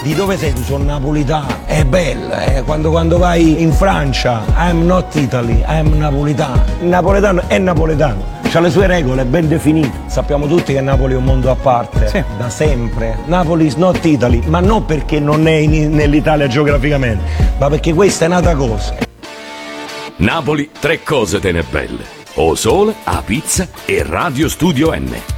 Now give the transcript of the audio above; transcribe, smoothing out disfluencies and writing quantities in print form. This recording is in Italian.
Di dove sei? Tu sono napolitano. È bella, quando vai in Francia, I'm not Italy, I'm napolitano. Il napoletano è napoletano. C'ha le sue regole ben definite. Sappiamo tutti che Napoli è un mondo a parte, sì, da sempre. Napoli is not Italy, ma non perché non è nell'Italia geograficamente, ma perché questa è un'altra cosa. Napoli, tre cose te ne belle: O Sole, A Pizza e Radio Studio N.